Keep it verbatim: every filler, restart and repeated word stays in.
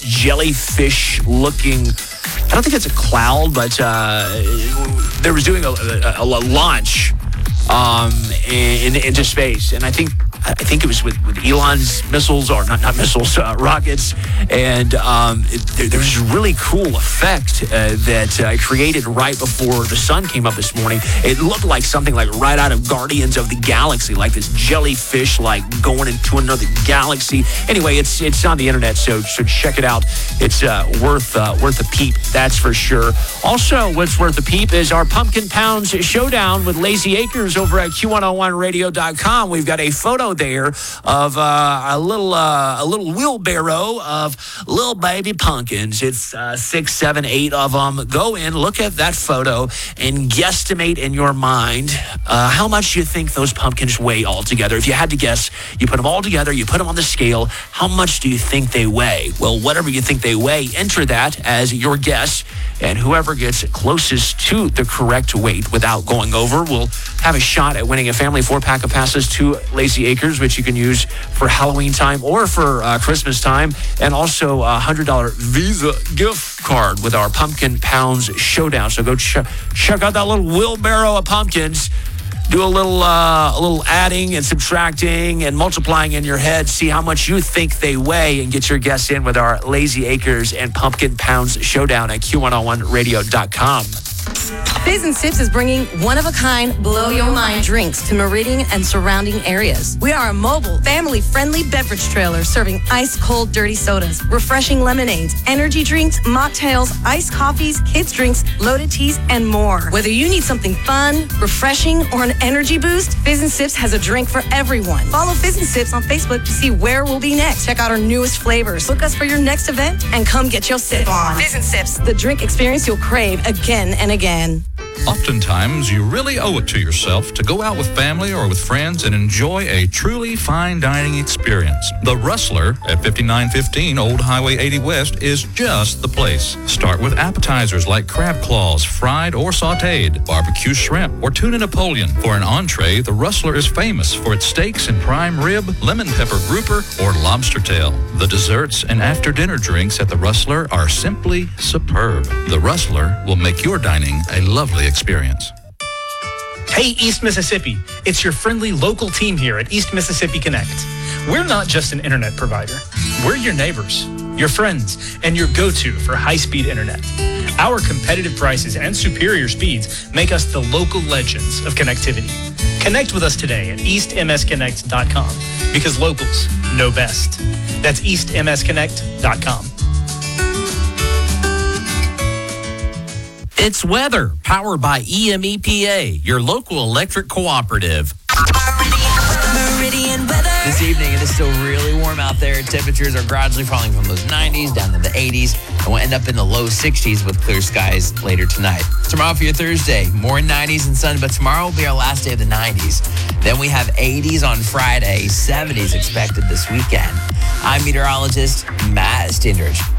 jellyfish-looking, I don't think it's a cloud, but uh, they was doing a, a, a launch um, in, into space. And I think I think it was with, with Elon's missiles, or not, not missiles, uh, rockets. And um, it, there, there was a really cool effect uh, that uh, created right before the sun came up this morning. It looked like something like right out of Guardians of the Galaxy, like this jellyfish like going into another galaxy. Anyway, it's it's on the internet, so so check it out. It's uh, worth uh, worth a peep, that's for sure. Also, what's worth a peep is our Pumpkin Pounds Showdown with Lazy Acres over at Q one oh one radio dot com. We've got a photo there of uh, a little uh, a little wheelbarrow of little baby pumpkins. It's uh, six, seven, eight of them. Go in, look at that photo, and guesstimate in your mind uh, how much you think those pumpkins weigh altogether. If you had to guess, you put them all together, you put them on the scale. How much do you think they weigh? Well, whatever you think they weigh, enter that as your guess, and whoever gets closest to the correct weight without going over will have a shot at winning a family four-pack of passes to Lazy Acres, which you can use for Halloween time or for uh, Christmas time, and also a one hundred dollars Visa gift card with our Pumpkin Pounds Showdown. So go ch- check out that little wheelbarrow of pumpkins. Do a little uh, a little adding and subtracting and multiplying in your head. See how much you think they weigh and get your guess in with our Lazy Acres and Pumpkin Pounds Showdown at Q one oh one radio dot com. Fizz and Sips is bringing one-of-a-kind, blow-your-mind drinks to Meridian and surrounding areas. We are a mobile, family-friendly beverage trailer serving ice-cold dirty sodas, refreshing lemonades, energy drinks, mocktails, iced coffees, kids' drinks, loaded teas, and more. Whether you need something fun, refreshing, or an energy boost, Fizz and Sips has a drink for everyone. Follow Fizz and Sips on Facebook to see where we'll be next. Check out our newest flavors. Book us for your next event and come get your sip on. Fizz and Sips, the drink experience you'll crave again and again. Oftentimes, you really owe it to yourself to go out with family or with friends and enjoy a truly fine dining experience. The Rustler at fifty-nine fifteen Old Highway eighty West is just the place. Start with appetizers like crab claws, fried or sautéed, barbecue shrimp, or tuna Napoleon. For an entree, the Rustler is famous for its steaks and prime rib, lemon pepper grouper, or lobster tail. The desserts and after-dinner drinks at the Rustler are simply superb. The Rustler will make your dining a lovely experience. Hey, East Mississippi. It's your friendly local team here at East Mississippi Connect. We're not just an internet provider. We're your neighbors, your friends, and your go-to for high-speed internet. Our competitive prices and superior speeds make us the local legends of connectivity. Connect with us today at east m s connect dot com because locals know best. That's east m s connect dot com. It's weather, powered by E M E P A, your local electric cooperative. Meridian weather. This evening, it is still really warm out there. Temperatures are gradually falling from those nineties down to the eighties, and we'll end up in the low sixties with clear skies later tonight. Tomorrow for your Thursday, more nineties and sun, but tomorrow will be our last day of the nineties. Then we have eighties on Friday, seventies expected this weekend. I'm meteorologist Matt Stindridge.